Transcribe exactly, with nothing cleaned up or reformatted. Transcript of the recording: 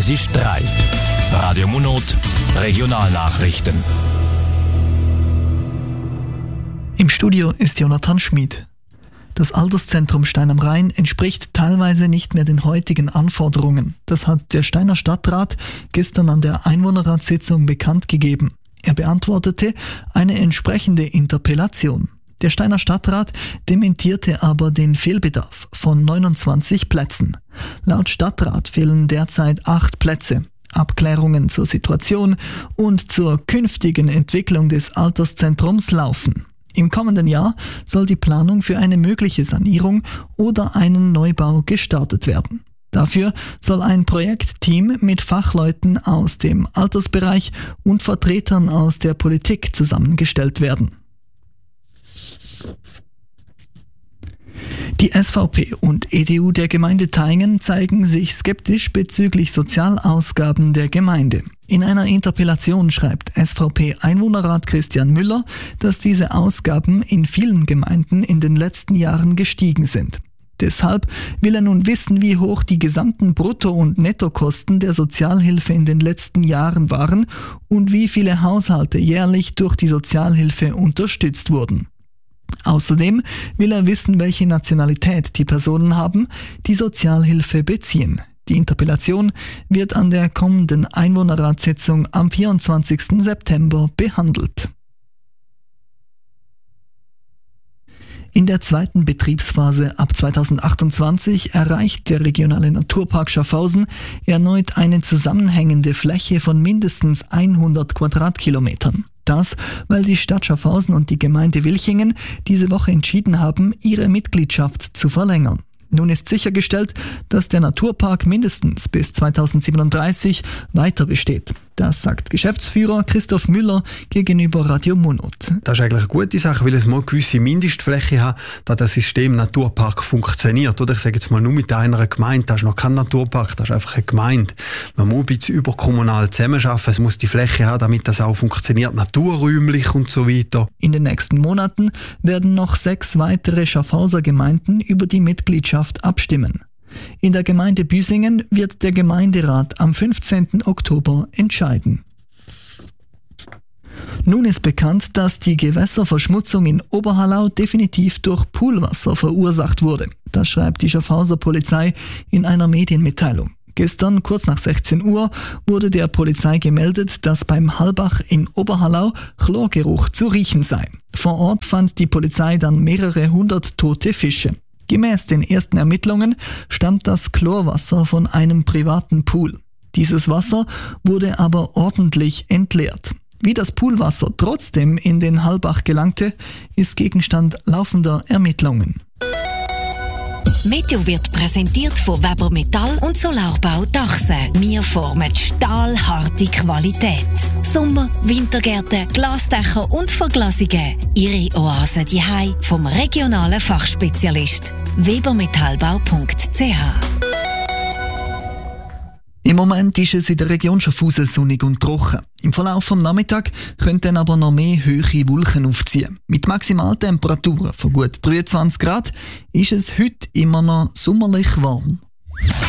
Es ist drei. Radio Munot, Regionalnachrichten. Im Studio ist Jonathan Schmid. Das Alterszentrum Stein am Rhein entspricht teilweise nicht mehr den heutigen Anforderungen. Das hat der Steiner Stadtrat gestern an der Einwohnerratssitzung bekannt gegeben. Er beantwortete eine entsprechende Interpellation. Der Steiner Stadtrat dementierte aber den Fehlbedarf von neunundzwanzig Plätzen. Laut Stadtrat fehlen derzeit acht Plätze. Abklärungen zur Situation und zur künftigen Entwicklung des Alterszentrums laufen. Im kommenden Jahr soll die Planung für eine mögliche Sanierung oder einen Neubau gestartet werden. Dafür soll ein Projektteam mit Fachleuten aus dem Altersbereich und Vertretern aus der Politik zusammengestellt werden. Die S V P und E D U der Gemeinde Thayngen zeigen sich skeptisch bezüglich Sozialausgaben der Gemeinde. In einer Interpellation schreibt S V P-Einwohnerrat Christian Müller, dass diese Ausgaben in vielen Gemeinden in den letzten Jahren gestiegen sind. Deshalb will er nun wissen, wie hoch die gesamten Brutto- und Nettokosten der Sozialhilfe in den letzten Jahren waren und wie viele Haushalte jährlich durch die Sozialhilfe unterstützt wurden. Außerdem will er wissen, welche Nationalität die Personen haben, die Sozialhilfe beziehen. Die Interpellation wird an der kommenden Einwohnerratssitzung am vierundzwanzigsten September behandelt. In der zweiten Betriebsphase ab zweitausendachtundzwanzig erreicht der regionale Naturpark Schaffhausen erneut eine zusammenhängende Fläche von mindestens hundert Quadratkilometern. Das, weil die Stadt Schaffhausen und die Gemeinde Wilchingen diese Woche entschieden haben, ihre Mitgliedschaft zu verlängern. Nun ist sichergestellt, dass der Naturpark mindestens bis zweitausendsiebenunddreißig weiter besteht. Das sagt Geschäftsführer Christoph Müller gegenüber Radio Munot. Das ist eigentlich eine gute Sache, weil es mal eine gewisse Mindestfläche hat, dass das System Naturpark funktioniert. Oder ich sage jetzt mal nur mit einer Gemeinde, das ist noch kein Naturpark, das ist einfach eine Gemeinde. Man muss ein bisschen überkommunal zusammenarbeiten, es muss die Fläche haben, damit das auch funktioniert, naturräumlich und so weiter. In den nächsten Monaten werden noch sechs weitere Schaffhauser Gemeinden über die Mitgliedschaft abstimmen. In der Gemeinde Büsingen wird der Gemeinderat am fünfzehnten Oktober entscheiden. Nun ist bekannt, dass die Gewässerverschmutzung in Oberhallau definitiv durch Poolwasser verursacht wurde. Das schreibt die Schaffhauser Polizei in einer Medienmitteilung. Gestern, kurz nach sechzehn Uhr, wurde der Polizei gemeldet, dass beim Hallbach in Oberhallau Chlorgeruch zu riechen sei. Vor Ort fand die Polizei dann mehrere hundert tote Fische. Gemäß den ersten Ermittlungen stammt das Chlorwasser von einem privaten Pool. Dieses Wasser wurde aber ordentlich entleert. Wie das Poolwasser trotzdem in den Hallbach gelangte, ist Gegenstand laufender Ermittlungen. Meteo wird präsentiert von Weber Metall und Solarbau Dachse. Wir formen stahlharte Qualität. Sommer-, Wintergärten, Glasdächer und Verglasungen. Ihre Oase daheim vom regionalen Fachspezialist. webermetallbau punkt c h. Im Moment ist es in der Region Schaffhausen sonnig und trocken. Im Verlauf des Nachmittags können dann aber noch mehr hohe Wolken aufziehen. Mit Maximaltemperaturen von gut dreiundzwanzig Grad ist es heute immer noch sommerlich warm.